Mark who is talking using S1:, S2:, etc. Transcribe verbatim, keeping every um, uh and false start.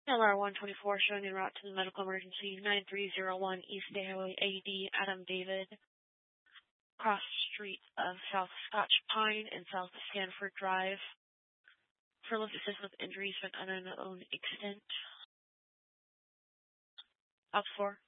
S1: L R one twenty-four showing en route to the medical emergency, nine three zero one East Day Highway A D, Adam David, cross street of South Scotch Pine and South Stanford Drive, for lift assist with injuries of an unknown extent. Ops four.